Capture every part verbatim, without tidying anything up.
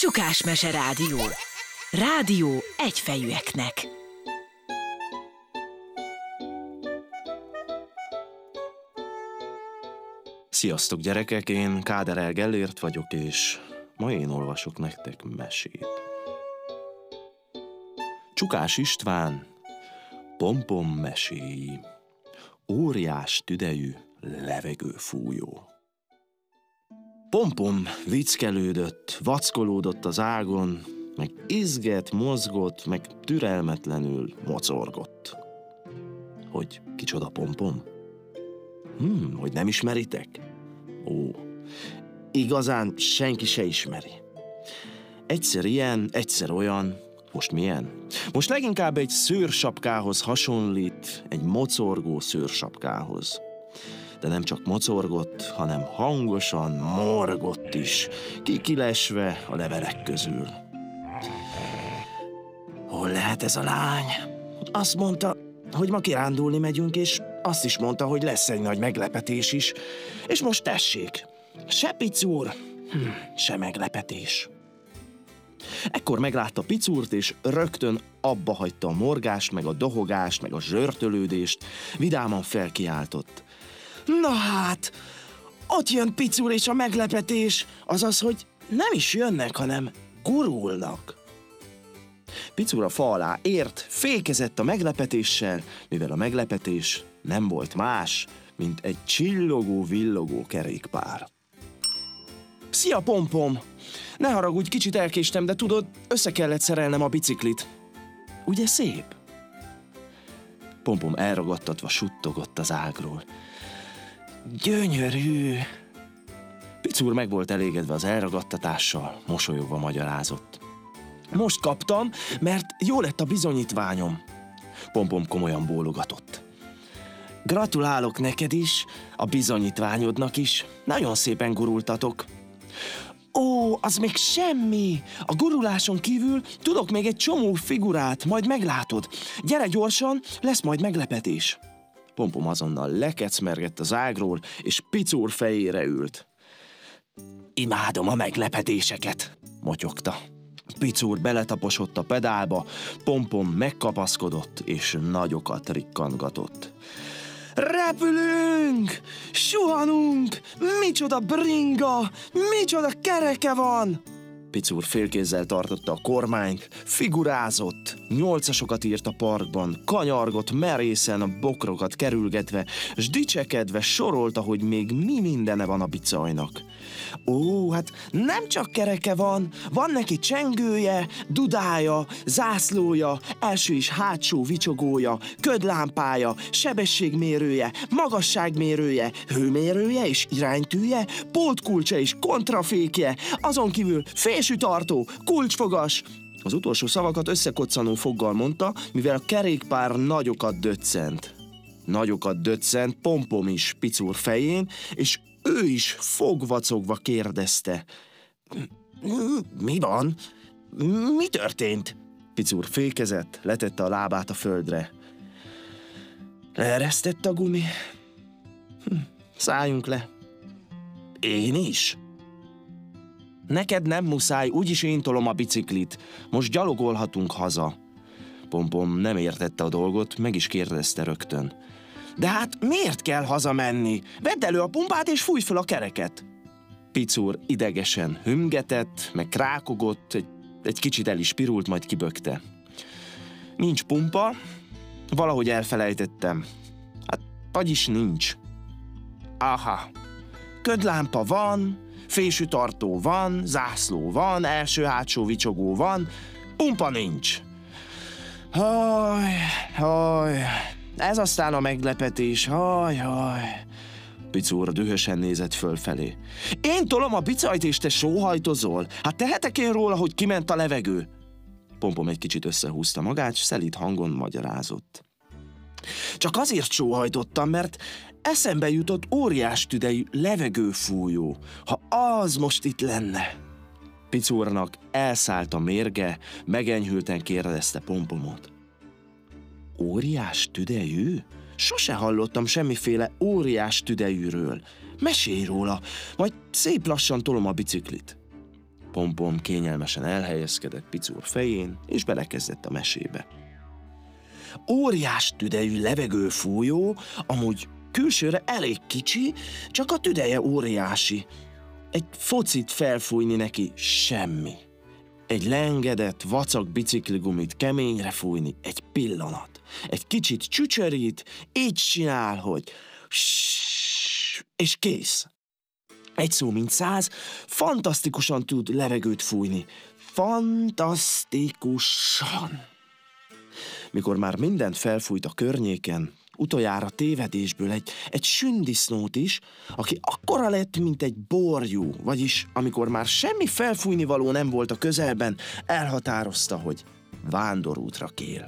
Csukás Mese Rádió. Rádió egyfejűeknek. Sziasztok gyerekek, én Káderel Gellért vagyok, és ma én olvasok nektek mesét. Csukás István Pompom meséi. Óriás tüdejű levegőfújó. Pompom viccelődött, vackolódott az ágon, meg izgett, mozgott, meg türelmetlenül mocorgott. Hogy kicsoda Pompom? Hmm, hogy nem ismeritek? Ó, igazán senki se ismeri. Egyszer ilyen, egyszer olyan, most milyen? Most leginkább egy szőrsapkához hasonlít, egy mocorgó szőrsapkához. De nem csak mocorgott, hanem hangosan morgott is, kikilesve a levelek közül. Hol lehet ez a lány? Azt mondta, hogy ma kirándulni megyünk, és azt is mondta, hogy lesz egy nagy meglepetés is. És most tessék, se Picúr, hm, se meglepetés. Ekkor meglátta Picúrt, és rögtön abba hagyta a morgást, meg a dohogást, meg a zsörtölődést, vidáman felkiáltott. Na hát, ott jön Picúr és a meglepetés, azaz, hogy nem is jönnek, hanem gurulnak. Picúr a fa alá ért, fékezett a meglepetéssel, mivel a meglepetés nem volt más, mint egy csillogó-villogó kerékpár. Szia, Pompom! Ne haragudj, kicsit elkéstem, de tudod, össze kellett szerelnem a biciklit. Ugye szép? Pompom elragadtatva suttogott az ágról. Gyönyörű! Picúr meg volt elégedve az elragadtatással, mosolyogva magyarázott. Most kaptam, mert jó lett a bizonyítványom. Pompom komolyan bólogatott. Gratulálok neked is, a bizonyítványodnak is. Nagyon szépen gurultatok. Ó, az még semmi! A guruláson kívül tudok még egy csomó figurát, majd meglátod. Gyere gyorsan, lesz majd meglepetés. Pompom azonnal lekecmergett az ágról, és Picúr fejére ült. Imádom a meglepetéseket, motyogta. Picúr beletaposott a pedálba, Pompom megkapaszkodott, és nagyokat rikkantgatott. Repülünk! Suhanunk! Micsoda bringa! Micsoda kereke van! Picúr félkézzel tartotta a kormányt, figurázott, nyolcasokat írt a parkban, kanyargott merészen a bokrokat kerülgetve, s dicsekedve sorolta, hogy még mi mindene van a bicajnak. Ó, hát nem csak kereke van, van neki csengője, dudája, zászlója, első és hátsó vicsogója, ködlámpája, sebességmérője, magasságmérője, hőmérője és iránytűje, pultkulcsa és kontrafékje, azon kívül fésűtartó, kulcsfogas. Az utolsó szavakat összekoccanó foggal mondta, mivel a kerékpár nagyokat döccent. Nagyokat döccent Pompom is Picúr fején, és ő is fogvacogva kérdezte. Mi van? Mi történt? Picúr fékezett, letette a lábát a földre. Leeresztett a gumi? Hm, szálljunk le. Én is? Neked nem muszáj, úgyis én tolom a biciklit. Most gyalogolhatunk haza. Pompom nem értette a dolgot, meg is kérdezte rögtön. De hát miért kell hazamenni? Vedd elő a pumpát és fújj fel a kereket. Picúr idegesen hümgetett, meg krákogott, egy, egy kicsit el is pirult, majd kibökte. Nincs pumpa, valahogy elfelejtettem. Hát, vagyis nincs. Aha, ködlámpa van, fésűtartó van, zászló van, első-hátsó vicsogó van, pumpa nincs. Haj, haj, ez aztán a meglepetés, haj, haj. Picúr dühösen nézett fölfelé. Én tolom a bicajt, és te sóhajtozol? Hát tehetek én róla, hogy kiment a levegő? Pompom egy kicsit összehúzta magát, s szelíd hangon magyarázott. Csak azért sóhajtottam, mert eszembe jutott óriás tüdejű levegőfújó, ha az most itt lenne. Picúrnak elszállt a mérge, megenyhülten kérdezte Pompomot. Óriás tüdejű? Sose hallottam semmiféle óriás tüdejűről. Mesélj róla, majd szép lassan tolom a biciklit. Pompom kényelmesen elhelyezkedett Picur fején, és belekezdett a mesébe. Óriás tüdejű levegőfújó, amúgy külsőre elég kicsi, csak a tüdeje óriási. Egy focit felfújni neki semmi. Egy leengedett, vacak bicikligumit keményre fújni egy pillanat. Egy kicsit csücsörít, így csinál, hogy és kész. Egy szó mint száz, fantasztikusan tud levegőt fújni. Fantasztikusan. Mikor már mindent felfújt a környéken, utoljára tévedésből egy, egy sündisznót is, aki akkora lett, mint egy borjú, vagyis amikor már semmi felfújnivaló nem volt a közelben, elhatározta, hogy vándorútra kél.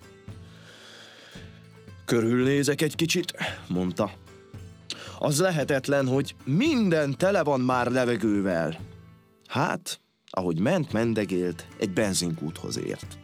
Körülnézek egy kicsit, mondta. Az lehetetlen, hogy minden tele van már levegővel. Hát, ahogy ment, mendegélt, egy benzinkúthoz ért.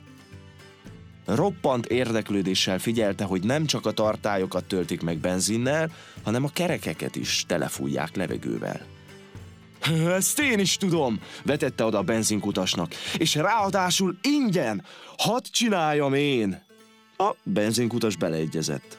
Roppant érdeklődéssel figyelte, hogy nem csak a tartályokat töltik meg benzinnel, hanem a kerekeket is telefújják levegővel. Ezt én is tudom, vetette oda a benzinkutasnak, és ráadásul ingyen, hadd csináljam én. A benzinkutas beleegyezett.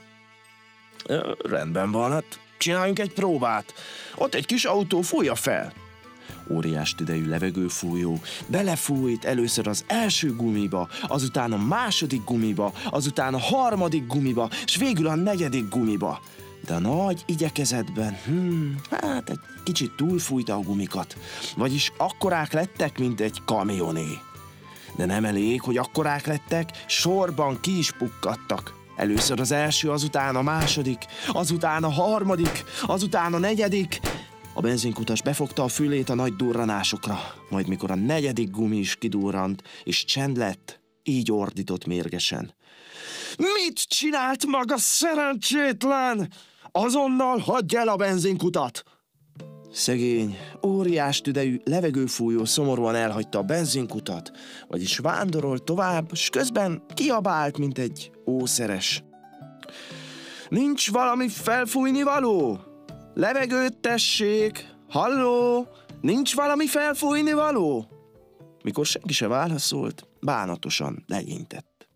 Rendben van, hát csináljunk egy próbát. Ott egy kis autó, fújja fel. Óriás tüdejű levegőfújó belefújt először az első gumiba, azután a második gumiba, azután a harmadik gumiba, és végül a negyedik gumiba. De a nagy igyekezetben, hmm, hát egy kicsit túlfújta a gumikat, vagyis akkorák lettek, mint egy kamioné. De nem elég, hogy akkorák lettek, sorban ki is pukkadtak. Először az első, azután a második, azután a harmadik, azután a negyedik. A benzinkutas befogta a fülét a nagy durranásokra, majd mikor a negyedik gumi is kidurrant, és csend lett, így ordított mérgesen. Mit csinált maga, szerencsétlen? Azonnal hagyj el a benzinkutat! Szegény, óriás tüdejű levegőfújó szomorúan elhagyta a benzinkutat, vagyis vándorolt tovább, s közben kiabált, mint egy ószeres. Nincs valami felfújni való? Levegőt tessék! Halló! Nincs valami felfújni való? Mikor senki se válaszolt, bánatosan leintett.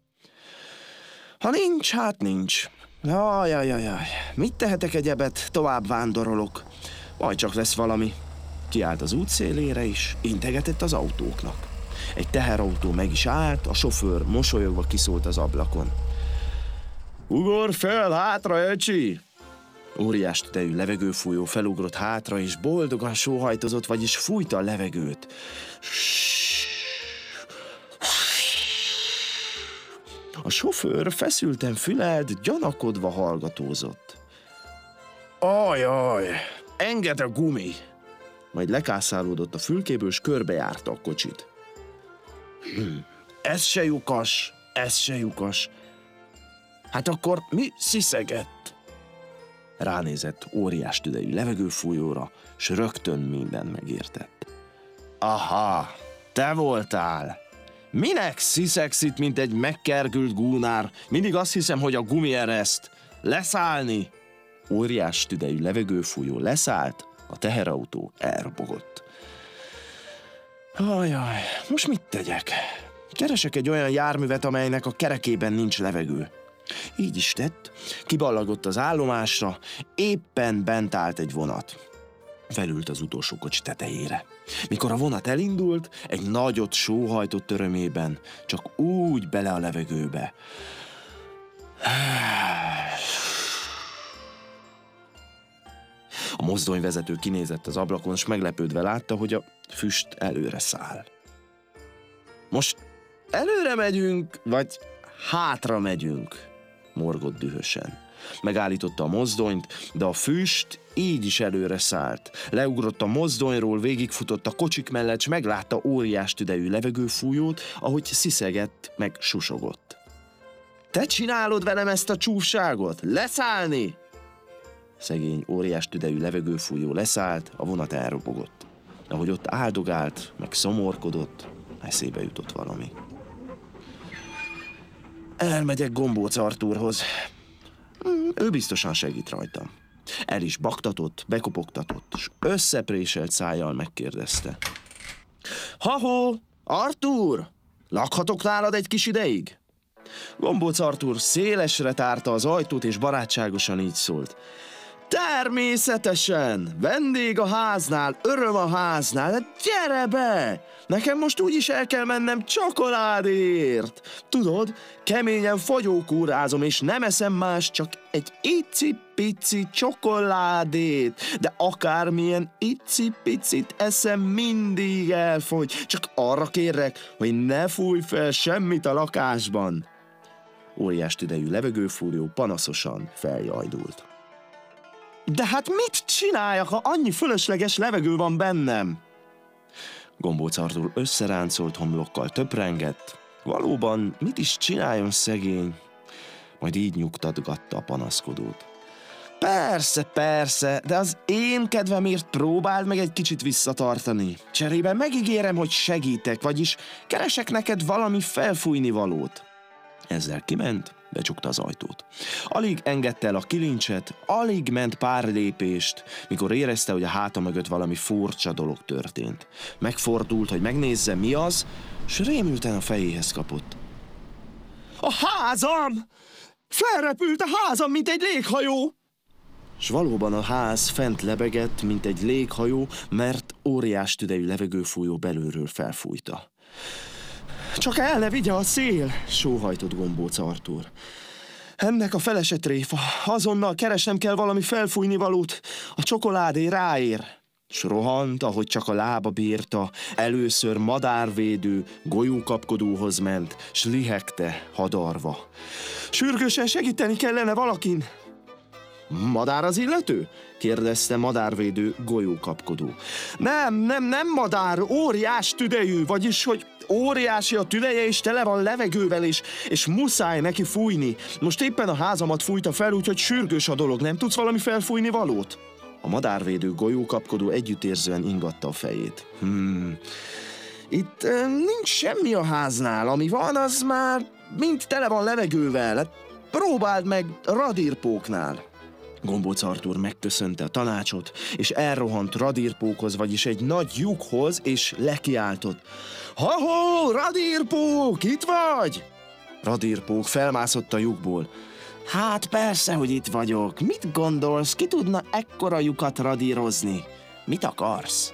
Ha nincs, hát nincs. Jajajajaj, mit tehetek egyebet, tovább vándorolok. Majd csak lesz valami. Kiállt az út szélére is, integetett az autóknak. Egy teherautó meg is állt, a sofőr mosolyogva kiszólt az ablakon. Ugorj fel, hátra, öcsi! Óriás tüdejű levegőfújó felugrott hátra, és boldogan sóhajtozott, vagyis fújta a levegőt. A sofőr feszülten fülelt, gyanakodva hallgatózott. Ajaj, engedd a gumi! Majd lekászálódott a fülkéből, s körbejárta a kocsit. Hm, ez se lyukas, ez se lyukas. Hát akkor mi sziszegett? Ránézett óriás tüdejű levegőfújóra, s rögtön mindent megértett. Aha, te voltál! Minek sziszegsz itt, mint egy megkergült gúnár? Mindig azt hiszem, hogy a gumi ereszt. Leszállni! Óriás tüdejű levegőfújó leszállt, a teherautó elrobogott. Ajaj, most mit tegyek? Keresek egy olyan járművet, amelynek a kerekében nincs levegő. Így is tett, kiballagott az állomásra, éppen bent állt egy vonat. Felült az utolsó kocsi tetejére. Mikor a vonat elindult, egy nagyot sóhajtott örömében, csak úgy bele a levegőbe. A mozdonyvezető kinézett az ablakon, és meglepődve látta, hogy a füst előre száll. Most előre megyünk, vagy hátra megyünk? Morgott dühösen. Megállította a mozdonyt, de a füst így is előre szállt. Leugrott a mozdonyról, végigfutott a kocsik mellett, s meglátta óriás tüdejű levegőfújót, ahogy sziszegett, meg susogott. Te csinálod velem ezt a csúfságot? Leszállni! Szegény óriás tüdejű levegőfújó leszállt, a vonat elrobogott. Ahogy ott áldogált, meg szomorkodott, eszébe jutott valami. Elmegyek Gombóc Artúrhoz. Ő biztosan segít rajtam. El is baktatott, bekopogtatott, és összepréselt szájjal megkérdezte. Ha-ho! Artúr! Lakhatok nálad egy kis ideig? Gombóc Artúr szélesre tárta az ajtót, és barátságosan így szólt. Természetesen! Vendég a háznál, öröm a háznál, de gyere be! Nekem most úgyis el kell mennem csokoládért. Tudod, keményen fagyókúrázom, és nem eszem más, csak egy icipici csokoládét. De akármilyen icipicit eszem, mindig elfogy. Csak arra kérlek, hogy ne fújj fel semmit a lakásban. Óriás tüdejű levegőfúró panaszosan feljajdult. De hát mit csináljak, ha annyi fölösleges levegő van bennem? Gombóc Artúr összeráncolt homlokkal töprengett. Valóban, mit is csináljon szegény? Majd így nyugtatgatta a panaszkodót. Persze, persze, de az én kedvemért próbáld meg egy kicsit visszatartani. Cserében megígérem, hogy segítek, vagyis keresek neked valami felfújni valót. Ezzel kiment, becsukta az ajtót. Alig engedte el a kilincset, alig ment pár lépést, mikor érezte, hogy a háta mögött valami furcsa dolog történt. Megfordult, hogy megnézze, mi az, s rémülten a fejéhez kapott. A házam! Felrepült a házam, mint egy léghajó! S valóban a ház fent lebegett, mint egy léghajó, mert óriás tüdejű levegőfújó belülről felfújta. Csak el ne vigye a szél, sóhajtott Gombóc Artúr. Ennek a felese tréfa, azonnal keresnem kell valami felfújni valót, a csokoládé ráér. S rohant, ahogy csak a lába bírta, először madárvédő, golyókapkodóhoz ment, s lihegte, hadarva. Sürgősen segíteni kellene valakin. Madár az illető? kérdezte madárvédő, golyókapkodó. Nem, nem, nem madár, óriás tüdejű, vagyis, hogy óriási a tüdeje, és tele van levegővel, és, és muszáj neki fújni. Most éppen a házamat fújta fel, úgyhogy sürgős a dolog. Nem tudsz valami felfújni valót? A madárvédő, golyókapkodó együttérzően ingatta a fejét. Hmm. Itt e, nincs semmi a háznál, ami van, az már mind tele van levegővel. Hát próbáld meg radírpóknál. Gombóc Artúr megköszönte a tanácsot, és elrohant radírpókhoz, vagyis egy nagy lyukhoz, és lekiáltott. Ha-ho, radírpók, itt vagy? Radírpók felmászott a lyukból. Hát persze, hogy itt vagyok. Mit gondolsz, ki tudna ekkora lyukat radírozni? Mit akarsz?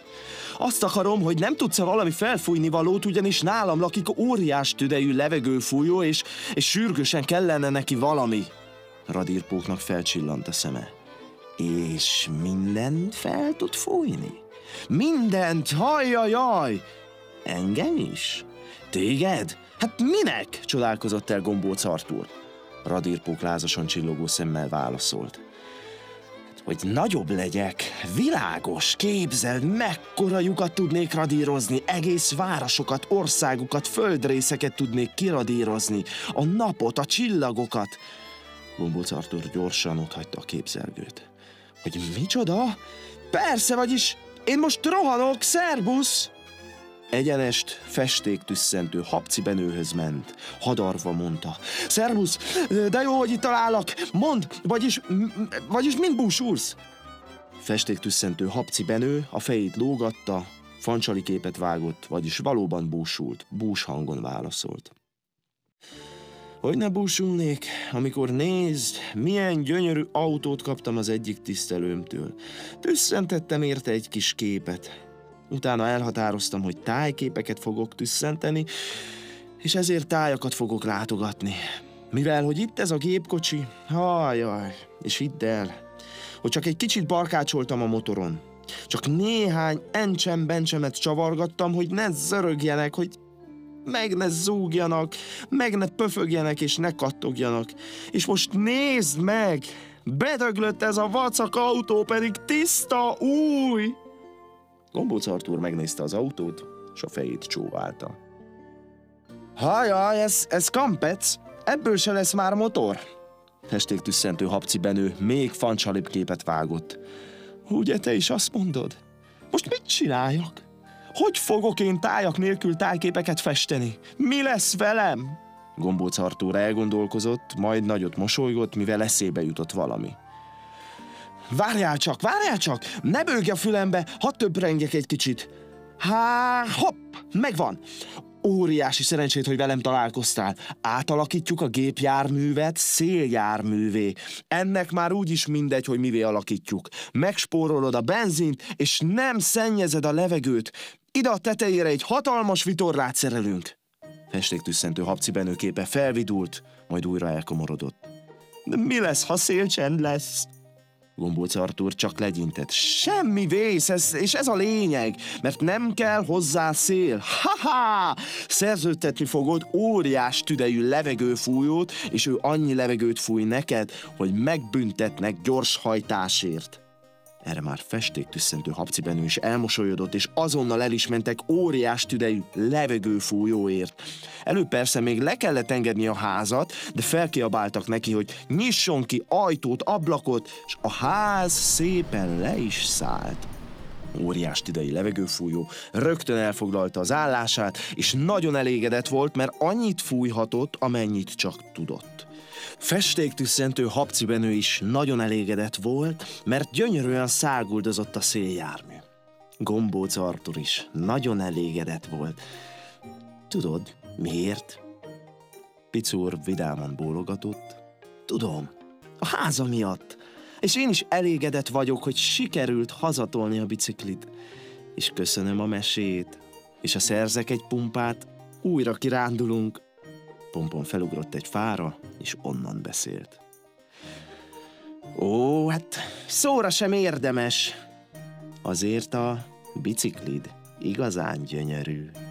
Azt akarom, hogy nem tudsz-e valami felfújni valót, ugyanis nálam lakik óriás tüdejű levegőfújó, és, és sürgősen kellene neki valami. Radírpóknak felcsillant a szeme. És mindent fel tud fújni? Mindent, hajjajaj! Engem is? Téged? Hát minek? Csodálkozott el Gombóc Artúr. Radírpók lázasan csillogó szemmel válaszolt. Hogy nagyobb legyek, világos, képzeld, mekkora lyukat tudnék radírozni, egész városokat, országokat, földrészeket tudnék kiradírozni, a napot, a csillagokat. Gombóc Artúr gyorsan otthagyta a képzelgőt. Hogy micsoda? Persze, vagyis én most rohanok, szerbusz! Egyenest, festéktüsszentő habcibenőhöz ment. Hadarva mondta. Szervusz, de jó, hogy itt talállak. Mondd, vagyis, vagyis mind búsulsz? Festéktüsszentő habcibenő a fejét lógatta, fancsali képet vágott, vagyis valóban búsult, bús hangon válaszolt. Hogy ne búsulnék, amikor nézd, milyen gyönyörű autót kaptam az egyik tisztelőmtől. Tüsszentettem érte egy kis képet. Utána elhatároztam, hogy tájképeket fogok tüsszenteni, és ezért tájakat fogok látogatni. Mivel, hogy itt ez a gépkocsi, hajjaj, és hidd el, hogy csak egy kicsit barkácsoltam a motoron. Csak néhány encsem-bencsemet csavargattam, hogy ne zörögjenek, hogy meg ne zúgjanak, meg ne pöfögjenek, és ne kattogjanak. És most nézd meg! Bedöglött ez a vacak autó, pedig tiszta, új! Gombóc Artúr megnézte az autót, s a fejét csóválta. Hajjaj, ez, ez kampec, ebből se lesz már motor. Festéktüsszentő habcibenő még fancsalibb képet vágott. Ugye te is azt mondod? Most mit csináljak? Hogy fogok én tájak nélkül tájképeket festeni? Mi lesz velem? Gombóc Artúr elgondolkozott, majd nagyot mosolygott, mivel eszébe jutott valami. Várjál csak, várjál csak! Ne bőgj a fülembe, hadd többrengek egy kicsit. Há, hopp, megvan! Óriási szerencsét, hogy velem találkoztál. Átalakítjuk a gépjárművet széljárművé. Ennek már úgyis mindegy, hogy mivé alakítjuk. Megspórolod a benzint, és nem szennyezed a levegőt. Ide a tetejére egy hatalmas vitorlát szerelünk. Festéktüsszentő Habcibenő képe felvidult, majd újra elkomorodott. Mi lesz, ha szélcsend lesz? Gombóc Artúr csak legyintett. Semmi vész, ez, és ez a lényeg, mert nem kell hozzá szél. Ha-ha! Szerződtetni fogod óriás tüdejű levegőfújót, és ő annyi levegőt fúj neked, hogy megbüntetnek gyors hajtásért. Erre már festéktüsszentő Habcibenő is elmosolyodott, és azonnal el is mentek óriás tüdejű levegőfújóért. Előbb persze még le kellett engedni a házat, de felkiabáltak neki, hogy nyisson ki ajtót, ablakot, és a ház szépen le is szállt. Óriás tüdejű levegőfújó rögtön elfoglalta az állását, és nagyon elégedett volt, mert annyit fújhatott, amennyit csak tudott. Festéktüsszentő Habcibenő is nagyon elégedett volt, mert gyönyörűen száguldozott a széljármű. Gombóc Artúr is nagyon elégedett volt. Tudod, miért? Picúr vidáman bólogatott. Tudom, a háza miatt. És én is elégedett vagyok, hogy sikerült hazatolni a biciklit. És köszönöm a mesét. És ha szerzek egy pumpát, újra kirándulunk. Pompon felugrott egy fára, és onnan beszélt. Ó, hát szóra sem érdemes. Azért a biciklid igazán gyönyörű.